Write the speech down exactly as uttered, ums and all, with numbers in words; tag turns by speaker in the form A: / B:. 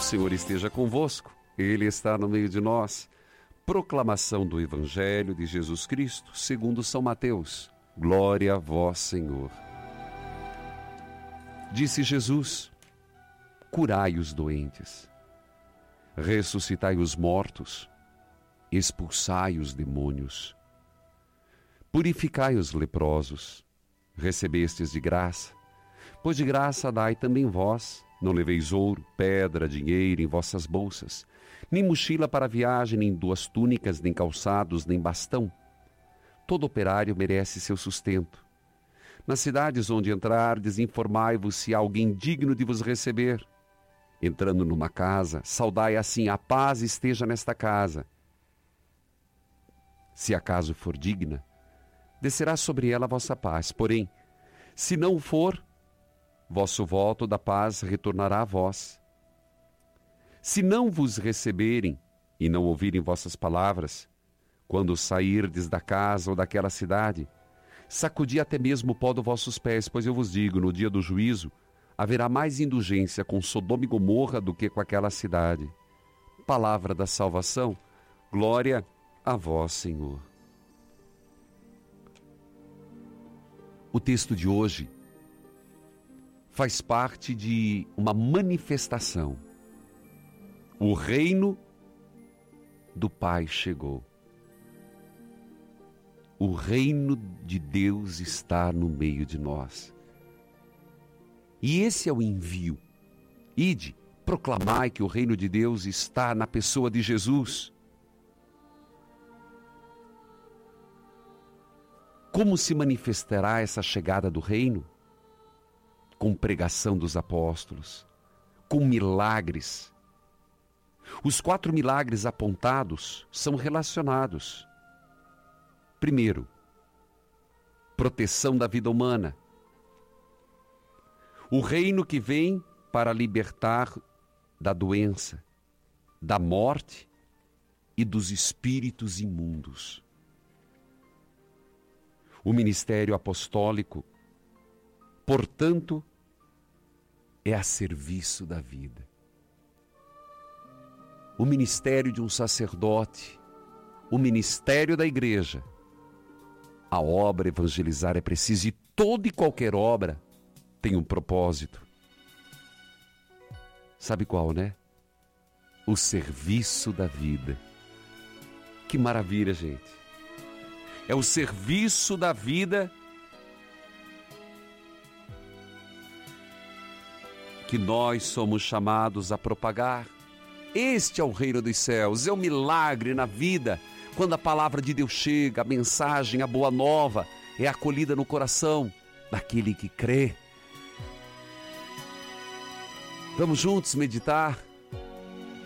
A: Senhor esteja convosco, Ele está no meio de nós. Proclamação do Evangelho de Jesus Cristo, segundo São Mateus. Glória a vós, Senhor. Disse Jesus: curai os doentes, ressuscitai os mortos, expulsai os demônios, purificai os leprosos, recebestes de graça, pois de graça dai também vós. Não leveis ouro, pedra, dinheiro em vossas bolsas, nem mochila para a viagem, nem duas túnicas, nem calçados, nem bastão. Todo operário merece seu sustento. Nas cidades onde entrardes, informai-vos se há alguém digno de vos receber. Entrando numa casa, saudai assim: a paz esteja nesta casa. Se acaso for digna, descerá sobre ela a vossa paz. Porém, se não for, vosso voto da paz retornará a vós. Se não vos receberem e não ouvirem vossas palavras, quando sairdes da casa ou daquela cidade, sacudi até mesmo o pó dos vossos pés, pois eu vos digo, no dia do juízo, haverá mais indulgência com Sodoma e Gomorra do que com aquela cidade. Palavra da salvação, glória a vós, Senhor. O texto de hoje faz parte de uma manifestação. O reino do Pai chegou. O reino de Deus está no meio de nós. E esse é o envio. Ide, proclamai que o reino de Deus está na pessoa de Jesus. Como se manifestará essa chegada do reino? Com pregação dos apóstolos, com milagres. Os quatro milagres apontados são relacionados. Primeiro, proteção da vida humana. O reino que vem para libertar da doença, da morte e dos espíritos imundos. O ministério apostólico, portanto, é a serviço da vida. O ministério de um sacerdote, o ministério da igreja. A obra evangelizar é precisa, e toda e qualquer obra tem um propósito. Sabe qual, né? O serviço da vida. Que maravilha, gente. É o serviço da vida que nós somos chamados a propagar. Este é o reino dos céus, é o milagre na vida, quando a palavra de Deus chega, a mensagem, a boa nova, é acolhida no coração daquele que crê. Vamos juntos meditar